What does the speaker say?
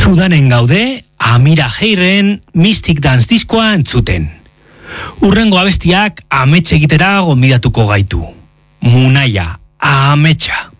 Sudanen gaude, Amira Heiren Mystic Dance diskoa entzuten. Urrengo abestiak ametxe egitera gonbidatuko gaitu. Munaia, ametxa.